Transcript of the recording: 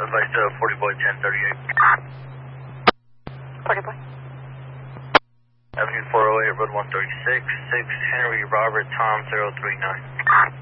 advice to 40 Boy 1038. 40 Boy. Avenue 408, Road 136, 6 Henry Robert Tom 039.